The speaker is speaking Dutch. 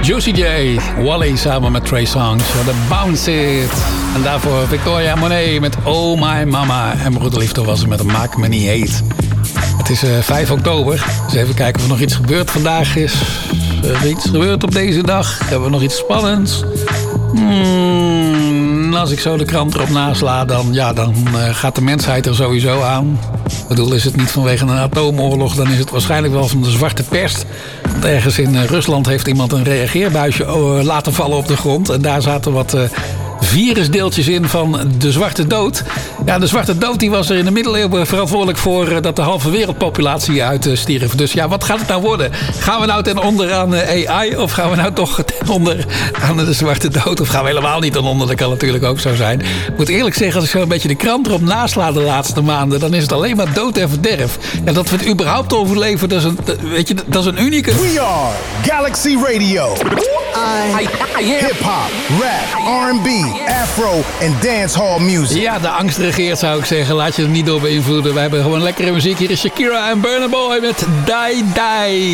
Juicy J, Wally samen met Trey Songz. De Bounce It. En daarvoor Victoria Monet met Oh My Mama. En Broeder Liefde was er met een Maak Me Niet Heet. Het is 5 oktober. Dus even kijken of er nog iets gebeurt. Vandaag is er iets gebeurd op deze dag. Hebben we nog iets spannends? Als ik zo de krant erop nasla, dan gaat de mensheid er sowieso aan. Ik bedoel, is het niet vanwege een atoomoorlog, dan is het waarschijnlijk wel van de zwarte pest. Want ergens in Rusland heeft iemand een reageerbuisje laten vallen op de grond. En daar zaten wat virusdeeltjes in van de Zwarte Dood. Ja, de Zwarte Dood die was er in de middeleeuwen verantwoordelijk voor dat de halve wereldpopulatie uitstierf. Dus ja, wat gaat het nou worden? Gaan we nou ten onder aan AI of gaan we nou toch ten onder aan de Zwarte Dood? Of gaan we helemaal niet ten onder? Dat kan natuurlijk ook zo zijn. Ik moet eerlijk zeggen, als ik zo een beetje de krant erop nasla de laatste maanden, dan is het alleen maar dood en verderf. Ja, dat we het überhaupt overleven, dat is een unieke. We are Galaxy Radio. Hip-hop, rap, R&B, afro en dancehall music. Ja, de angst regeert, zou ik zeggen. Laat je er niet door beïnvloeden. We hebben gewoon lekkere muziek. Hier is Shakira en Burna Boy met Die Die.